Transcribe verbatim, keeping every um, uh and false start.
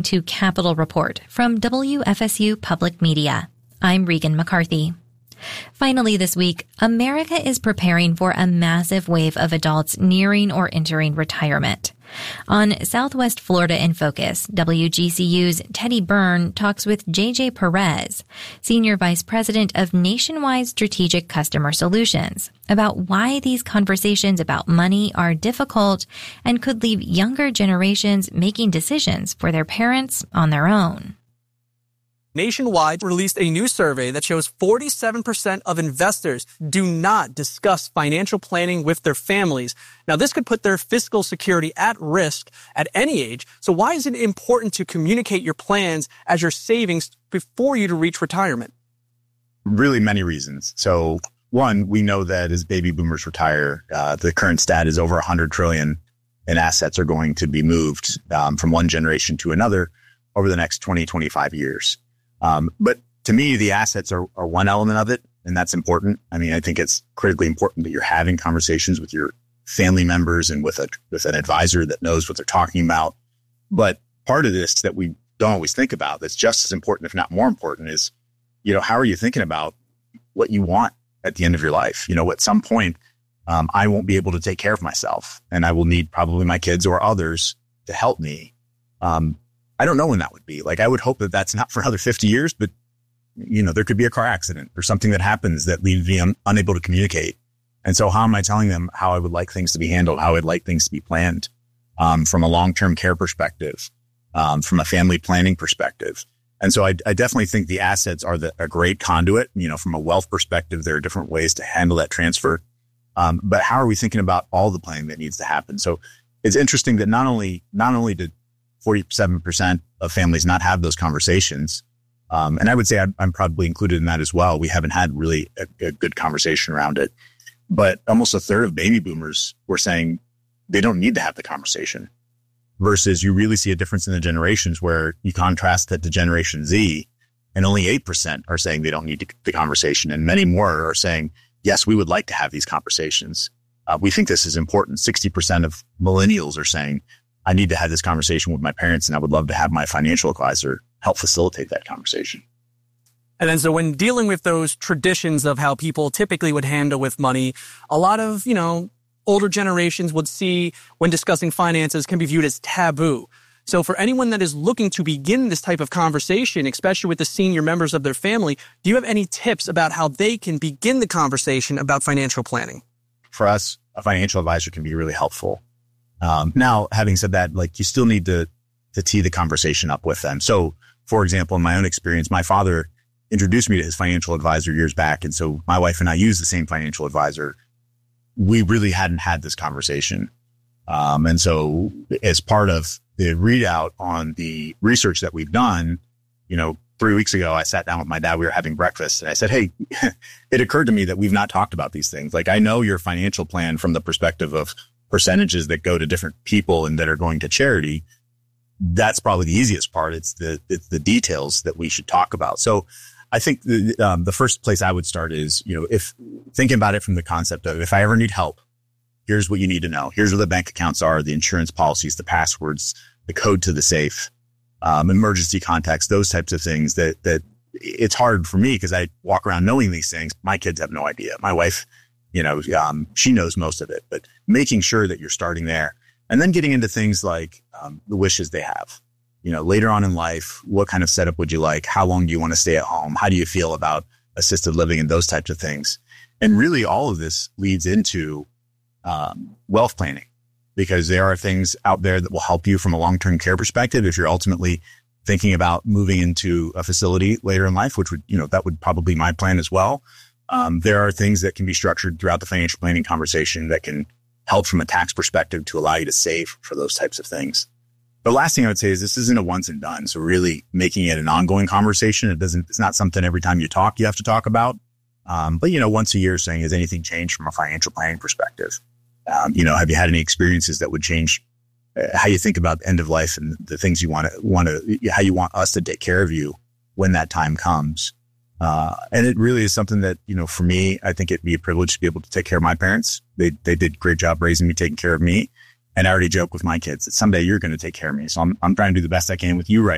to Capital Report from W F S U Public Media. I'm Regan McCarthy. Finally this week, America is preparing for a massive wave of adults nearing or entering retirement. On Southwest Florida in Focus, W G C U's Teddy Byrne talks with J J Perez, Senior Vice President of Nationwide Strategic Customer Solutions, about why these conversations about money are difficult and could leave younger generations making decisions for their parents on their own. Nationwide released a new survey that shows forty-seven percent of investors do not discuss financial planning with their families. Now, this could put their fiscal security at risk at any age. So why is it important to communicate your plans as your savings before you to reach retirement? Really many reasons. So one, we know that as baby boomers retire, uh, the current stat is over one hundred trillion in assets are going to be moved um, from one generation to another over the next twenty, twenty-five years. Um, but to me, the assets are, are one element of it, and that's important. I mean, I think it's critically important that you're having conversations with your family members and with a, with an advisor that knows what they're talking about. But part of this that we don't always think about that's just as important, if not more important, is, you know, how are you thinking about what you want at the end of your life? You know, at some point, um, I won't be able to take care of myself, and I will need probably my kids or others to help me. Um, I don't know when that would be. Like, I would hope that that's not for another fifty years, but, you know, there could be a car accident or something that happens that leaves me un- unable to communicate. And so how am I telling them how I would like things to be handled, how I'd like things to be planned, um, from a long-term care perspective, um, from a family planning perspective? And so I, I definitely think the assets are the, a great conduit. You know, from a wealth perspective, there are different ways to handle that transfer. Um, but how are we thinking about all the planning that needs to happen? So it's interesting that not only, not only did forty-seven percent of families not have those conversations. Um, and I would say I'm, I'm probably included in that as well. We haven't had really a, a good conversation around it, but almost a third of baby boomers were saying they don't need to have the conversation, versus you really see a difference in the generations where you contrast that to Generation Z, and only eight percent are saying they don't need to, the conversation. And many more are saying, yes, we would like to have these conversations. Uh, we think this is important. sixty percent of millennials are saying, I need to have this conversation with my parents, and I would love to have my financial advisor help facilitate that conversation. And then so when dealing with those traditions of how people typically would handle with money, a lot of, you know, older generations would see when discussing finances can be viewed as taboo. So for anyone that is looking to begin this type of conversation, especially with the senior members of their family, do you have any tips about how they can begin the conversation about financial planning? For us, a financial advisor can be really helpful. Um, now, having said that, like, you still need to, to tee the conversation up with them. So, for example, in my own experience, my father introduced me to his financial advisor years back. And so my wife and I use the same financial advisor. We really hadn't had this conversation. Um, and so as part of the readout on the research that we've done, you know, three weeks ago, I sat down with my dad, we were having breakfast, and I said, hey, it occurred to me that we've not talked about these things. Like, I know your financial plan from the perspective of percentages that go to different people and that are going to charity. That's probably the easiest part. It's the, it's the details that we should talk about. So I think the, um, the first place I would start is, you know, if thinking about it from the concept of, if I ever need help, here's what you need to know. Here's where the bank accounts are, the insurance policies, the passwords, the code to the safe, um, emergency contacts, those types of things that, that it's hard for me because I walk around knowing these things. My kids have no idea. My wife, you know, um, she knows most of it, but making sure that you're starting there, and then getting into things like, um, the wishes they have, you know, later on in life, what kind of setup would you like? How long do you want to stay at home? How do you feel about assisted living and those types of things? And really all of this leads into, um, wealth planning, because there are things out there that will help you from a long-term care perspective. If you're ultimately thinking about moving into a facility later in life, which would, you know, that would probably be my plan as well. Um, there are things that can be structured throughout the financial planning conversation that can help from a tax perspective to allow you to save for those types of things. The last thing I would say is this isn't a once and done. So really making it an ongoing conversation. It doesn't, it's not something every time you talk, you have to talk about. Um, but, you know, once a year saying, has anything changed from a financial planning perspective? Um, you know, have you had any experiences that would change uh, how you think about the end of life and the things you want to, want to, how you want us to take care of you when that time comes? Uh, and it really is something that, you know, for me, I think it'd be a privilege to be able to take care of my parents. They, they did a great job raising me, taking care of me. And I already joke with my kids that someday you're going to take care of me. So I'm, I'm trying to do the best I can with you right